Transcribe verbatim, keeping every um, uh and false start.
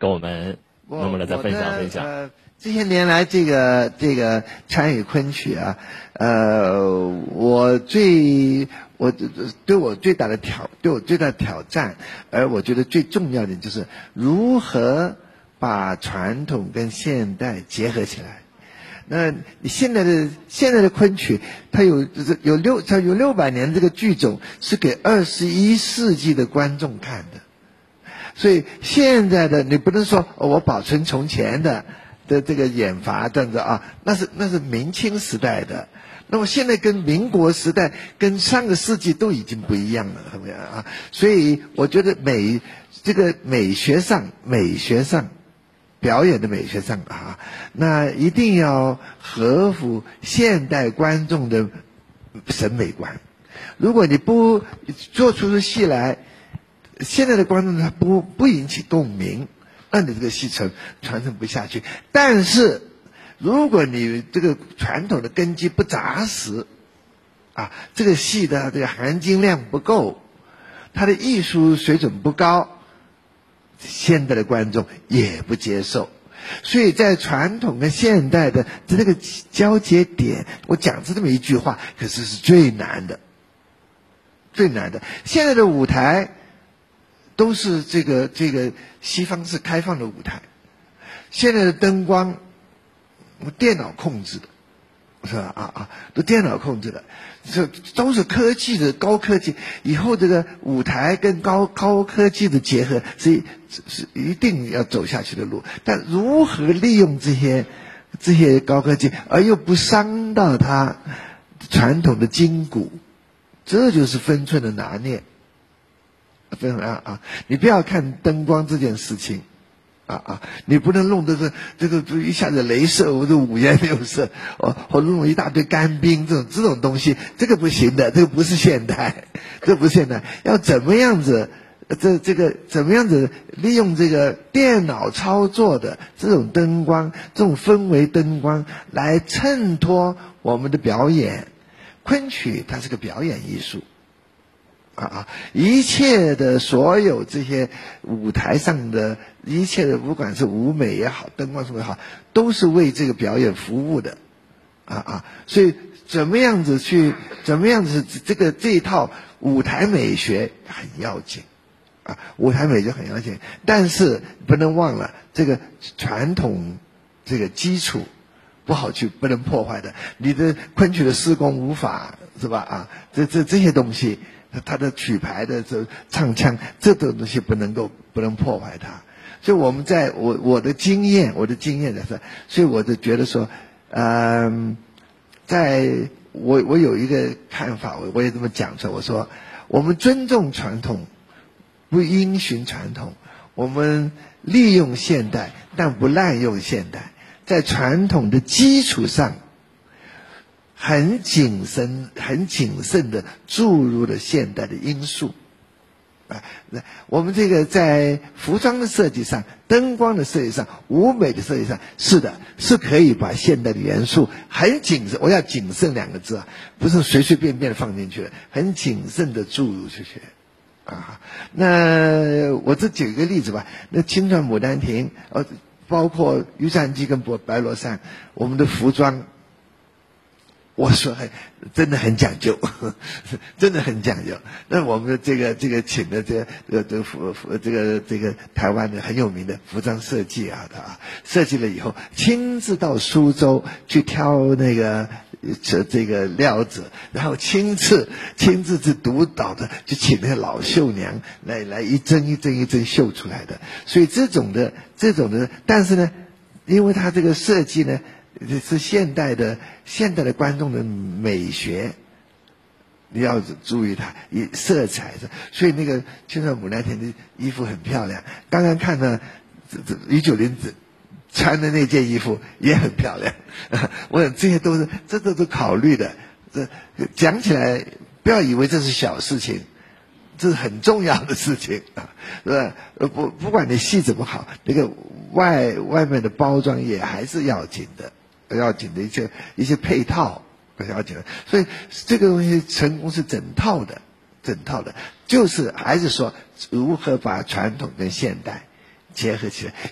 跟我们能不能再分享分享？ 呃，这些年来，这个这个参与昆曲啊，呃，我最我对我最大的挑对我最大的挑战，而我觉得最重要的就是如何把传统跟现代结合起来。那现在的现在的昆曲，它有有六它有六百年这个剧种是给二十一世纪的观众看的，所以现在的你不能说、哦、我保存从前的的这个演法这样子啊，那是那是明清时代的。那么现在跟民国时代跟上个世纪都已经不一样了，怎么样啊？所以我觉得美这个美学上美学上。表演的美学上啊，那一定要合乎现代观众的审美观。如果你不做出戏来，现在的观众他不不引起共鸣，那你这个戏传传承不下去。但是，如果你这个传统的根基不扎实，啊，这个戏的这个含金量不够，它的艺术水准不高。现代的观众也不接受，所以在传统跟现代的这个交接点，我讲这么一句话，可是是最难的，最难的。现在的舞台都是这个这个西方式开放的舞台，现在的灯光电脑控制的，是吧？啊啊，都电脑控制的。这都是科技的高科技，以后这个舞台跟高高科技的结合是是一定要走下去的路。但如何利用这些这些高科技，而又不伤到它传统的筋骨，这就是分寸的拿捏。分啊啊！你不要看灯光这件事情。啊啊！你不能弄这个这个一下子雷射或者五颜六色，哦，或者弄一大堆干冰这种这种东西，这个不行的，这个不是现代，这不是现代。要怎么样子？这这个怎么样子利用这个电脑操作的这种灯光，这种氛围灯光来衬托我们的表演？昆曲它是个表演艺术。啊啊！一切的所有这些舞台上的一切的，不管是舞美也好，灯光什么也好，都是为这个表演服务的，啊啊！所以怎么样子去，怎么样子这个这一套舞台美学很要紧，啊，舞台美学很要紧，但是不能忘了这个传统这个基础不好去，不能破坏的。你的昆曲的施工无法是吧？啊，这这这些东西。他的曲牌的这唱腔，这种东西不能够不能破坏它。所以我们在我我的经验，我的经验的是，所以我就觉得说，嗯、呃，在我我有一个看法，我我也这么讲出来，我说我们尊重传统，不因循传统，我们利用现代，但不滥用现代，在传统的基础上。很谨慎、很谨慎的注入了现代的因素，啊，我们这个在服装的设计上、灯光的设计上、舞美的设计上，是的，是可以把现代的元素很谨慎，我要谨慎两个字啊，不是随随便便的放进去的，很谨慎的注入出去，啊，那我这举个例子吧，那青川牡丹亭，呃，包括玉山鸡跟白罗山，我们的服装。我说很真的很讲究，真的很讲究。那我们的这个这个请的这个这个这个服服这个这个台湾的很有名的服装设计啊，他啊设计了以后，亲自到苏州去挑那个这这个料子，然后亲自亲自是督导的，就请那个老绣娘来来一针一针一针绣出来的。所以这种的这种的，但是呢，因为他这个设计呢。是现代的现代的观众的美学，你要注意它，以色彩的，所以那个青川牡丹亭的衣服很漂亮。刚刚看到这这于九龄穿的那件衣服也很漂亮，我想这些都是这都是考虑的。这讲起来，不要以为这是小事情，这是很重要的事情啊，是吧？不不管你戏怎么好，那个外外面的包装也还是要紧的。要紧的一些一些配套，要紧的，所以这个东西成功是整套的，整套的，就是还是说如何把传统跟现代结合起来。